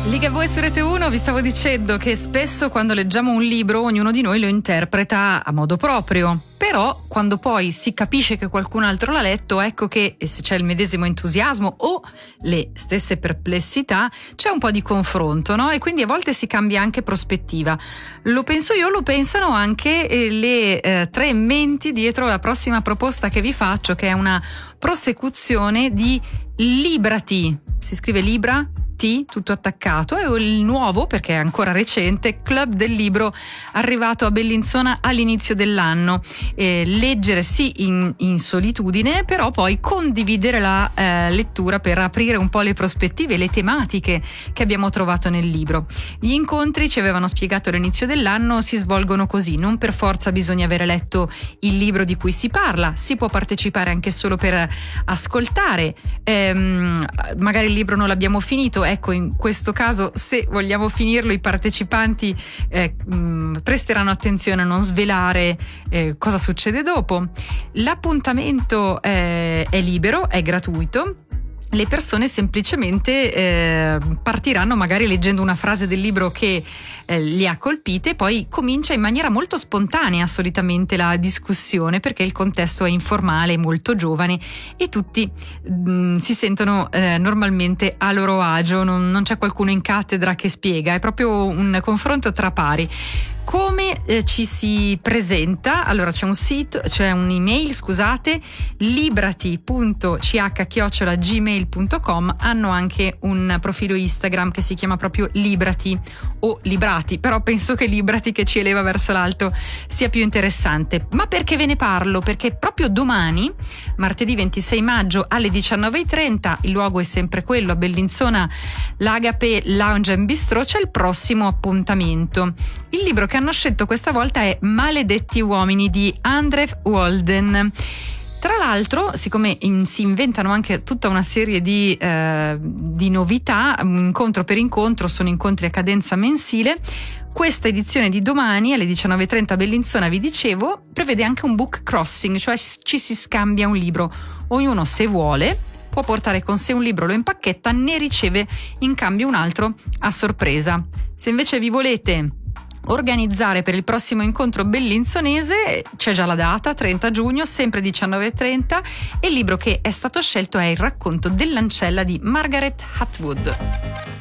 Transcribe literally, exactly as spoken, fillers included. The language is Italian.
Ligabue su Rete uno, vi stavo dicendo che spesso quando leggiamo un libro ognuno di noi lo interpreta a modo proprio, però quando poi si capisce che qualcun altro l'ha letto, ecco che se c'è il medesimo entusiasmo o le stesse perplessità c'è un po' di confronto, no? E quindi a volte si cambia anche prospettiva. Lo penso io, lo pensano anche eh, le eh, tre menti dietro la prossima proposta che vi faccio, che è una prosecuzione di Librati. Si scrive Libra T, tutto attaccato, è il nuovo, perché è ancora recente, club del libro arrivato a Bellinzona all'inizio dell'anno. Eh, leggere sì in, in solitudine, però poi condividere la eh, lettura per aprire un po' le prospettive, le tematiche che abbiamo trovato nel libro. Gli incontri, ci avevano spiegato all'inizio dell'anno, si svolgono così, non per forza bisogna avere letto il libro di cui si parla, si può partecipare anche solo per ascoltare, ehm, magari il libro non l'abbiamo finito. Ecco, in questo caso, se vogliamo finirlo, i partecipanti eh, mh, presteranno attenzione a non svelare eh, cosa succede dopo. L'appuntamento eh, è libero, è gratuito. Le persone semplicemente eh, partiranno magari leggendo una frase del libro che eh, li ha colpite, poi comincia in maniera molto spontanea solitamente la discussione, perché il contesto è informale, molto giovane e tutti mh, si sentono eh, normalmente a loro agio, non, non c'è qualcuno in cattedra che spiega, è proprio un confronto tra pari. Come eh, ci si presenta? Allora c'è un sito, c'è un'email, scusate, librati punto c h chiocciola gmail punto com. Hanno anche un profilo Instagram che si chiama proprio Librati o Librati, però penso che Librati, che ci eleva verso l'alto, sia più interessante. Ma perché ve ne parlo? Perché proprio domani, martedì ventisei maggio alle diciannove e trenta, il luogo è sempre quello, a Bellinzona, l'Agape Lounge and Bistro, c'è il prossimo appuntamento. Il libro che hanno scelto questa volta è Maledetti uomini di Andrew Walden. Tra l'altro, siccome in, si inventano anche tutta una serie di, eh, di novità, incontro per incontro, sono incontri a cadenza mensile, questa edizione di domani alle diciannove e trenta a Bellinzona, vi dicevo, prevede anche un book crossing, cioè ci si scambia un libro. Ognuno, se vuole, può portare con sé un libro, lo impacchetta, ne riceve in cambio un altro a sorpresa. Se invece vi volete organizzare per il prossimo incontro bellinzonese, c'è già la data, trenta giugno, sempre diciannove e trenta, e il libro che è stato scelto è Il racconto dell'ancella di Margaret Atwood.